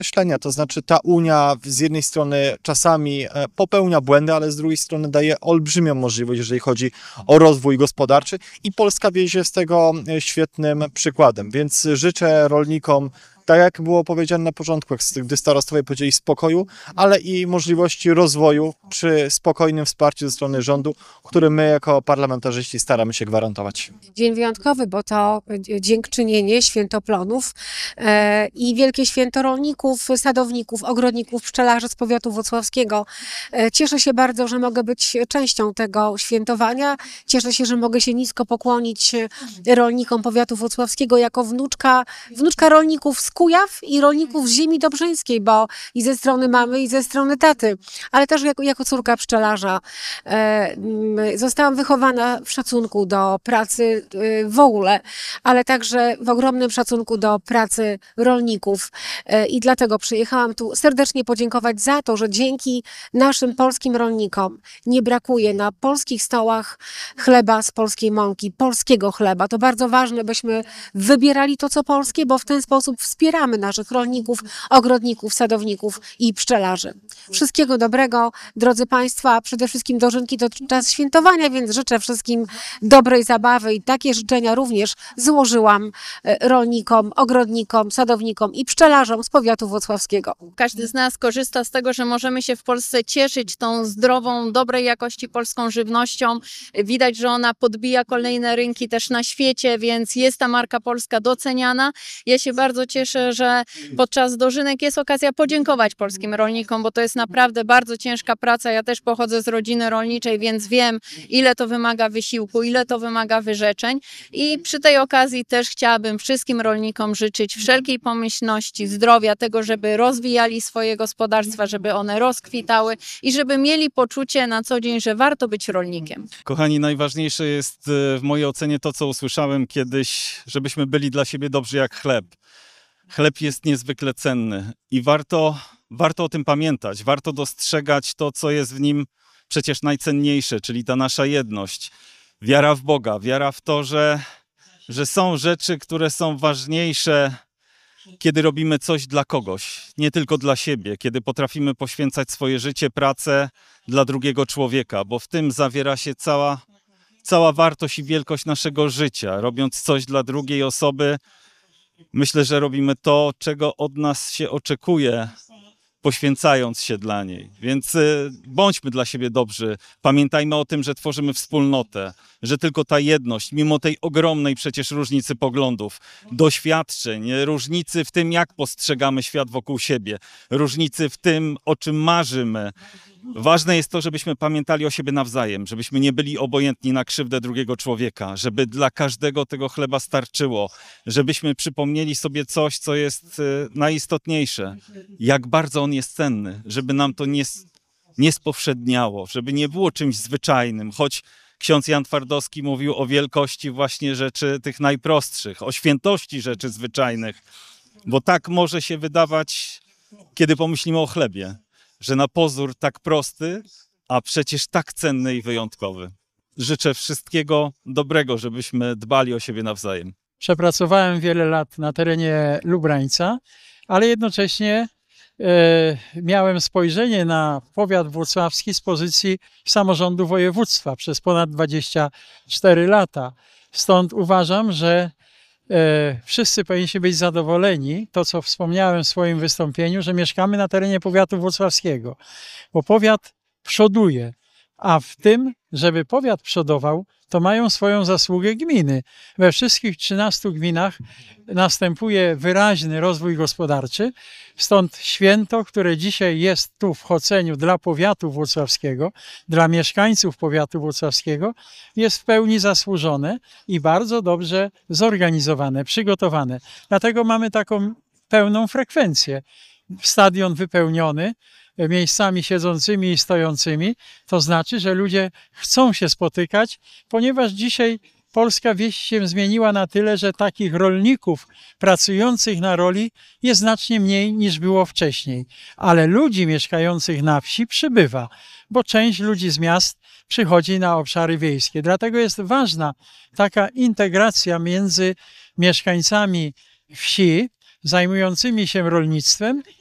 myślenia, to znaczy ta Unia z jednej strony czasami popełnia błędy, ale z drugiej strony daje olbrzymią możliwość, jeżeli chodzi o rozwój gospodarczy i Polska jest z tego świetnym przykładem, więc życzę rolnikom, tak jak było powiedziane na początku, gdy starostowie powiedzieli spokoju, ale i możliwości rozwoju przy spokojnym wsparciu ze strony rządu, który my jako parlamentarzyści staramy się gwarantować. Dzień wyjątkowy, bo to dziękczynienie święto plonów i wielkie święto rolników, sadowników, ogrodników, pszczelarzy z powiatu włocławskiego. Cieszę się bardzo, że mogę być częścią tego świętowania. Cieszę się, że mogę się nisko pokłonić rolnikom powiatu włocławskiego jako wnuczka rolników z Kujaw i rolników z ziemi dobrzyńskiej, bo i ze strony mamy, i ze strony taty, ale też jako córka pszczelarza. Zostałam wychowana w szacunku do pracy w ogóle, ale także w ogromnym szacunku do pracy rolników i dlatego przyjechałam tu serdecznie podziękować za to, że dzięki naszym polskim rolnikom nie brakuje na polskich stołach chleba z polskiej mąki, polskiego chleba. To bardzo ważne, byśmy wybierali to, co polskie, bo w ten sposób wspieramy naszych rolników, ogrodników, sadowników i pszczelarzy. Wszystkiego dobrego, drodzy Państwo, a przede wszystkim dożynki to czas świętowania, więc życzę wszystkim dobrej zabawy i takie życzenia również złożyłam rolnikom, ogrodnikom, sadownikom i pszczelarzom z powiatu włocławskiego. Każdy z nas korzysta z tego, że możemy się w Polsce cieszyć tą zdrową, dobrej jakości polską żywnością. Widać, że ona podbija kolejne rynki też na świecie, więc jest ta marka polska doceniana. Ja się bardzo cieszę, że podczas dożynek jest okazja podziękować polskim rolnikom, bo to jest naprawdę bardzo ciężka praca. Ja też pochodzę z rodziny rolniczej, więc wiem, ile to wymaga wysiłku, ile to wymaga wyrzeczeń. I przy tej okazji też chciałabym wszystkim rolnikom życzyć wszelkiej pomyślności, zdrowia, tego, żeby rozwijali swoje gospodarstwa, żeby one rozkwitały i żeby mieli poczucie na co dzień, że warto być rolnikiem. Kochani, najważniejsze jest w mojej ocenie to, co usłyszałem kiedyś, żebyśmy byli dla siebie dobrzy jak chleb. Chleb jest niezwykle cenny i warto o tym pamiętać, warto dostrzegać to, co jest w nim przecież najcenniejsze, czyli ta nasza jedność. Wiara w Boga, wiara w to, że są rzeczy, które są ważniejsze, kiedy robimy coś dla kogoś, nie tylko dla siebie, kiedy potrafimy poświęcać swoje życie, pracę dla drugiego człowieka, bo w tym zawiera się cała wartość i wielkość naszego życia. Robiąc coś dla drugiej osoby, myślę, że robimy to, czego od nas się oczekuje, poświęcając się dla niej. Więc bądźmy dla siebie dobrzy. Pamiętajmy o tym, że tworzymy wspólnotę, że tylko ta jedność, mimo tej ogromnej przecież różnicy poglądów, doświadczeń, różnicy w tym, jak postrzegamy świat wokół siebie, różnicy w tym, o czym marzymy. Ważne jest to, żebyśmy pamiętali o siebie nawzajem, żebyśmy nie byli obojętni na krzywdę drugiego człowieka, żeby dla każdego tego chleba starczyło, żebyśmy przypomnieli sobie coś, co jest najistotniejsze, jak bardzo on jest cenny, żeby nam to nie spowszedniało, żeby nie było czymś zwyczajnym, choć ksiądz Jan Twardowski mówił o wielkości właśnie rzeczy tych najprostszych, o świętości rzeczy zwyczajnych, bo tak może się wydawać, kiedy pomyślimy o chlebie, że na pozór tak prosty, a przecież tak cenny i wyjątkowy. Życzę wszystkiego dobrego, żebyśmy dbali o siebie nawzajem. Przepracowałem wiele lat na terenie Lubrańca, ale jednocześnie miałem spojrzenie na powiat włocławski z pozycji samorządu województwa przez ponad 24 lata. Stąd uważam, że wszyscy powinni być zadowoleni, to co wspomniałem w swoim wystąpieniu, że mieszkamy na terenie powiatu włocławskiego, bo powiat przoduje, a w tym, żeby powiat przodował, to mają swoją zasługę gminy. We wszystkich 13 gminach następuje wyraźny rozwój gospodarczy, stąd święto, które dzisiaj jest tu w Choceniu dla powiatu włocławskiego, dla mieszkańców powiatu włocławskiego, jest w pełni zasłużone i bardzo dobrze zorganizowane, przygotowane. Dlatego mamy taką pełną frekwencję. Stadion wypełniony miejscami siedzącymi i stojącymi, to znaczy, że ludzie chcą się spotykać, ponieważ dzisiaj polska wieś się zmieniła na tyle, że takich rolników pracujących na roli jest znacznie mniej niż było wcześniej. Ale ludzi mieszkających na wsi przybywa, bo część ludzi z miast przychodzi na obszary wiejskie. Dlatego jest ważna taka integracja między mieszkańcami wsi zajmującymi się rolnictwem